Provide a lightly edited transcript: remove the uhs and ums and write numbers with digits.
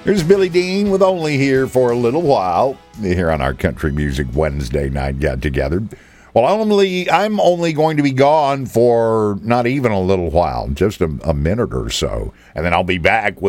Here's Billy Dean with Only Here for a Little While here on our Country Music Wednesday night get together. Well, I'm only going to be gone for not even a little while, just a minute or so, and then I'll be back with